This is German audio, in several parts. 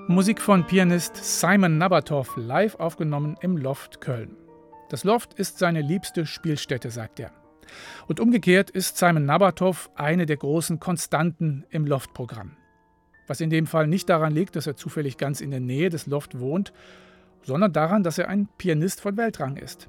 Musik von Pianist Simon Nabatow, live aufgenommen im Loft Köln. Das Loft ist seine liebste Spielstätte, sagt er. Und umgekehrt ist Simon Nabatow eine der großen Konstanten im Loft-Programm. Was in dem Fall nicht daran liegt, dass er zufällig ganz in der Nähe des Loft wohnt, sondern daran, dass er ein Pianist von Weltrang ist.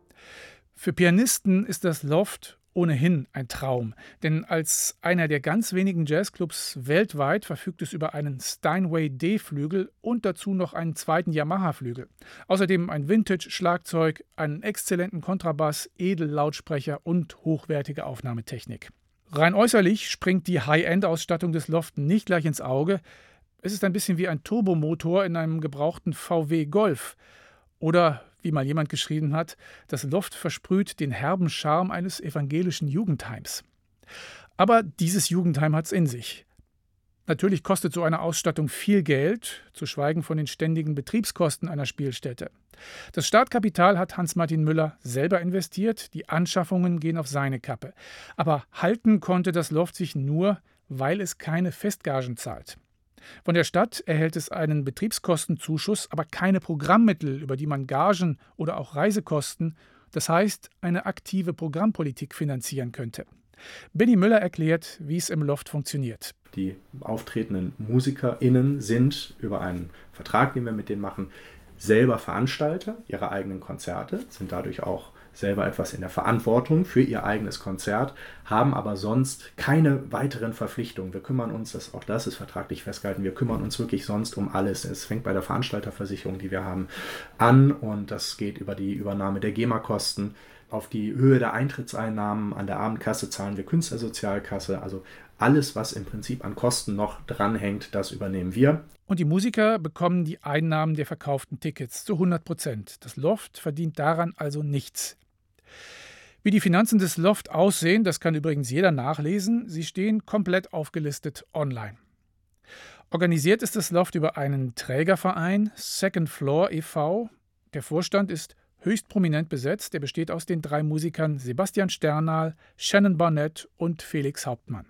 Für Pianisten ist das Loft ohnehin ein Traum, denn als einer der ganz wenigen Jazzclubs weltweit verfügt es über einen Steinway D-Flügel und dazu noch einen zweiten Yamaha-Flügel. Außerdem ein Vintage-Schlagzeug, einen exzellenten Kontrabass, Edellautsprecher und hochwertige Aufnahmetechnik. Rein äußerlich springt die High-End-Ausstattung des Loft nicht gleich ins Auge. Es ist ein bisschen wie ein Turbomotor in einem gebrauchten VW Golf. Oder, wie mal jemand geschrieben hat, das Loft versprüht den herben Charme eines evangelischen Jugendheims. Aber dieses Jugendheim hat's in sich. Natürlich kostet so eine Ausstattung viel Geld, zu schweigen von den ständigen Betriebskosten einer Spielstätte. Das Startkapital hat Hans-Martin Müller selber investiert, die Anschaffungen gehen auf seine Kappe. Aber halten konnte das Loft sich nur, weil es keine Festgagen zahlt. Von der Stadt erhält es einen Betriebskostenzuschuss, aber keine Programmmittel, über die man Gagen oder auch Reisekosten, das heißt eine aktive Programmpolitik finanzieren könnte. Benny Müller erklärt, wie es im Loft funktioniert. Die auftretenden MusikerInnen sind über einen Vertrag, den wir mit denen machen, selber Veranstalter ihrer eigenen Konzerte, sind dadurch auch selber etwas in der Verantwortung für ihr eigenes Konzert, haben aber sonst keine weiteren Verpflichtungen. Wir kümmern uns, auch das ist vertraglich festgehalten, wir kümmern uns wirklich sonst um alles. Es fängt bei der Veranstalterversicherung, die wir haben, an und das geht über die Übernahme der GEMA-Kosten. Auf die Höhe der Eintrittseinnahmen an der Abendkasse zahlen wir Künstlersozialkasse, also alles, was im Prinzip an Kosten noch dranhängt, das übernehmen wir. Und die Musiker bekommen die Einnahmen der verkauften Tickets zu 100%. Das Loft verdient daran also nichts. Wie die Finanzen des Loft aussehen, das kann übrigens jeder nachlesen. Sie stehen komplett aufgelistet online. Organisiert ist das Loft über einen Trägerverein, Second Floor e.V. Der Vorstand ist höchst prominent besetzt. Der besteht aus den 3 Musikern Sebastian Sternal, Shannon Barnett und Felix Hauptmann.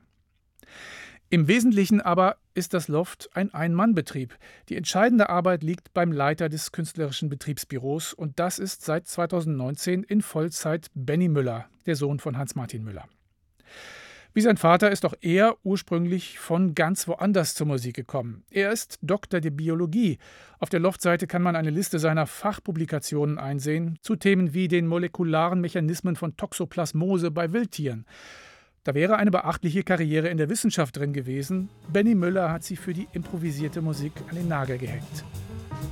Im Wesentlichen aber ist das Loft ein Ein-Mann-Betrieb. Die entscheidende Arbeit liegt beim Leiter des künstlerischen Betriebsbüros und das ist seit 2019 in Vollzeit Benny Müller, der Sohn von Hans-Martin Müller. Wie sein Vater ist auch er ursprünglich von ganz woanders zur Musik gekommen. Er ist Doktor der Biologie. Auf der Loft-Seite kann man eine Liste seiner Fachpublikationen einsehen zu Themen wie den molekularen Mechanismen von Toxoplasmose bei Wildtieren. Da wäre eine beachtliche Karriere in der Wissenschaft drin gewesen. Benny Müller hat sie für die improvisierte Musik an den Nagel gehängt.